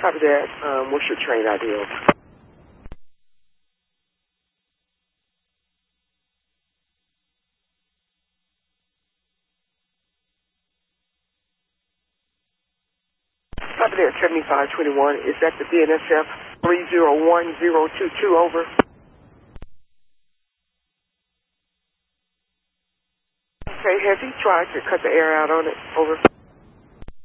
Copy that. What's your train ID? Copy that. 7521. Is that the BNSF 301022? Over. Okay. Has he tried to cut the air out on it? Over.